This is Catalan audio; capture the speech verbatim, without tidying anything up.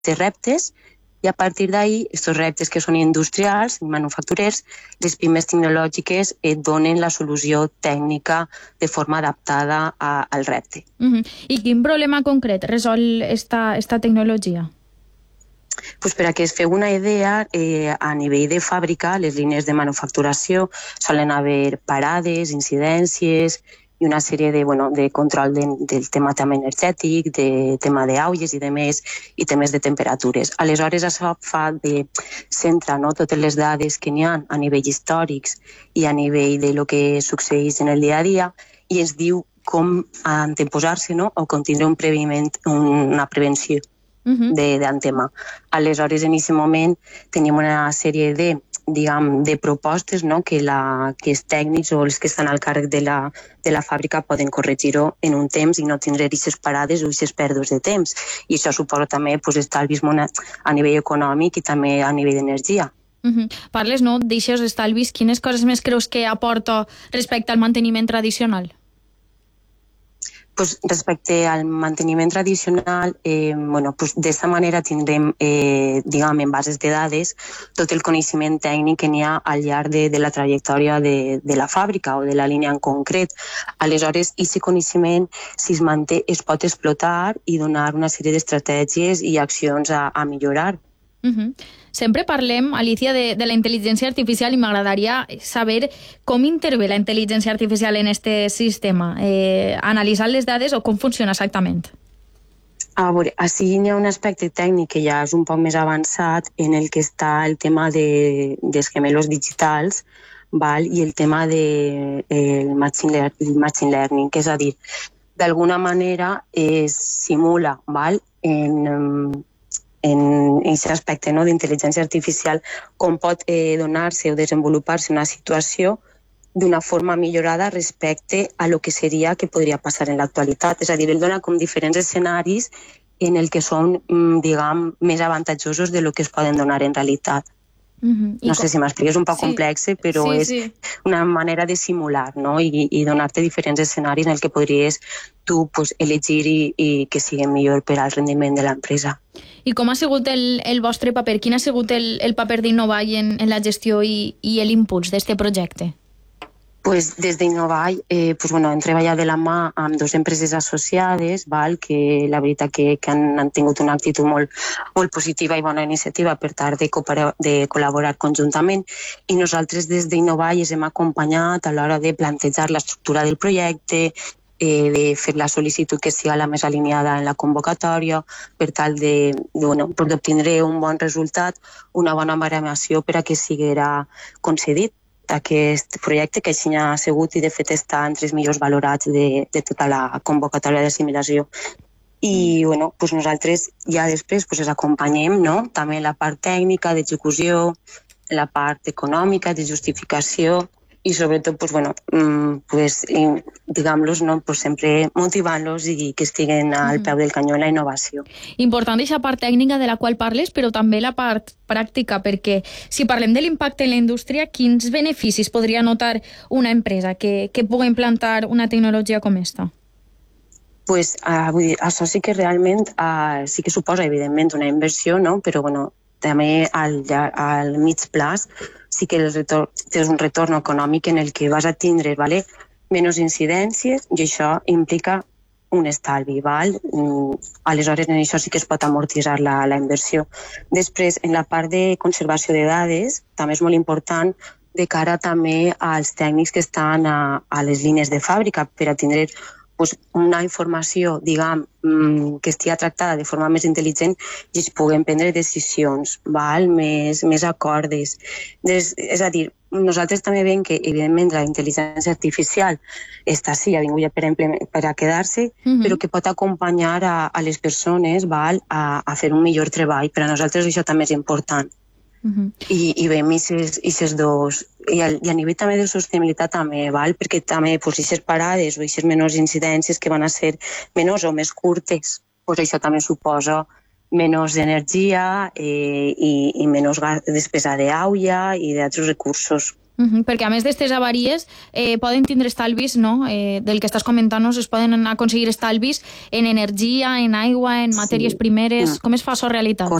reptes i a partir d'ahí, aquests reptes que són industrials, manufacturers, les pimes tecnològiques et donen la solució tècnica de forma adaptada a, al repte. Uh-huh. I quin problema concret resol esta, esta tecnologia? Pues per a que es feu una idea, eh, a nivell de fàbrica, les línies de manufacturació solen haver parades, incidències i una sèrie de, bueno, de control de, del tema també energètic, de tema d'aulles i de més, i temes de temperatures. Aleshores, això fa de centrar, no, totes les dades que n'hi ha a nivell històrics i a nivell de lo que succeeix en el dia a dia i ens diu com anteposar-se, no, o contindre un previment, una prevenció uh-huh. d'un tema. Aleshores, en aquest moment tenim una sèrie de diguem, de propostes, no? que, la, que els tècnics o els que estan al càrrec de la, de la fàbrica poden corregir-ho en un temps i no tindre aquestes parades o aquestes pèrdues de temps. I això suposa també pues, estalvis a nivell econòmic i també a nivell d'energia. Uh-huh. Parles, no, d'aixòs estalvis. Quines coses més creus que aporta respecte al manteniment tradicional? Pues respecte al manteniment tradicional, eh, bueno, pues d'esta manera tindrem, eh, diguem, en bases de dades, tot el coneixement tècnic que n'hi ha al llarg de, de la trajectòria de, de la fàbrica o de la línia en concret. Aleshores, aquest coneixement, si es manté, es pot explotar i donar una sèrie d'estratègies i accions a, a millorar. Uh-huh. Sempre parlem, Alicia, de, de la intel·ligència artificial i m'agradaria saber com intervé la intel·ligència artificial en este sistema, eh, analitzant les dades o com funciona exactament. A veure, així hi ha un aspecte tècnic que ja és un poc més avançat en el que està el tema de, dels gemelos digitals, val? I el tema del de, machine, machine learning, que és a dir, d'alguna manera es simula, val? en... en aquest aspecte, no, d'intel·ligència artificial, com pot eh, donar-se o desenvolupar-se una situació d'una forma millorada respecte a lo que seria que podria passar en l'actualitat. És a dir, ell dona com diferents escenaris en el que són, diguem, més avantatjosos de lo que es poden donar en realitat. Uh-huh. No sé si m'explico, és un poc sí. complex, però sí, és sí. una manera de simular, no? I, i donar-te diferents escenaris en el que podries tu pues, elegir i, i que siguin millor per al rendiment de l'empresa. I com ha sigut el, el vostre paper? Quin ha sigut el, el paper d'Innovai en, en la gestió i, i l'impuls d'aquest projecte? Pues des d'Innovai eh, pues, bueno, hem treballat de la mà amb dues empreses associades, val? Que la veritat que, que han, han tingut una actitud molt, molt positiva i bona iniciativa per tal de, de col·laborar conjuntament, i nosaltres des d'Innovai ens hem acompanyat a l'hora de plantejar l'estructura del projecte, eh, de fer la sol·licitud que sigui la més alineada en la convocatòria per tal de, de bueno, per d'obtindre un bon resultat, una bona baremació per a que siguera concedit aquest projecte, que així ha sigut i de fet està entre els millors valorats de, de tota la convocatòria d'assimilació. I bueno, pues nosaltres ja després pues, els acompanyem, no? També la part tècnica d'execució, la part econòmica de justificació i sobretot pues, bueno, pues, diguem-los, no? Pues sempre motivant-los i que estiguen al peu del canyó en la innovació. Important aquesta part tècnica de la qual parles, però també la part pràctica, perquè si parlem de l'impacte en la indústria, quins beneficis podria notar una empresa que, que pugui implantar una tecnologia com esta? Pues, uh, vull dir, això sí que realment uh, sí que suposa, evidentment, una inversió, no? Però bueno, també al, al mig plaç sí que el retorn, és un retorn econòmic en el que vas a tindre, ¿vale? Menys incidències i això implica un estalvi, val? Aleshores en això sí que es pot amortitzar la, la inversió. Després, en la part de conservació de dades, també és molt important de cara també als tècnics que estan a, a les línies de fàbrica per a tindre pues, una informació, diguem, que estigui tractada de forma més intel·ligent i es puguen prendre decisions, val? Més, més acordes. Des, és a dir, nosaltres també veiem que, evidentment, la intel·ligència artificial està sí, ha vingut ja per, per a quedar-se, uh-huh. però que pot acompanyar a, a les persones, val? A, a fer un millor treball. Per a nosaltres això també és important. Uh-huh. I, i veiem aquestes dos i a, i a nivell també de sostenibilitat també, val? Perquè també pues, aquestes parades o aquestes menors incidències que van a ser menors o més curtes, pues, això també suposa menys energia eh, i, i menys despesa d'aulla i d'altres recursos. Uh -huh, perquè a més d'aquestes avaries eh, poden tindre estalvis, no? Eh, del que estàs comentant-nos, es poden aconseguir estalvis en energia, en aigua, en matèries Sí. primeres. Mm. Com es fa això realitat?